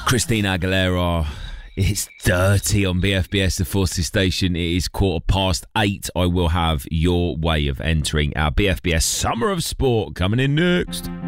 Christina Aguilera. It's dirty on BFBS, the Forces station. It is 8:15. I will have your way of entering our BFBS Summer of Sport coming in next.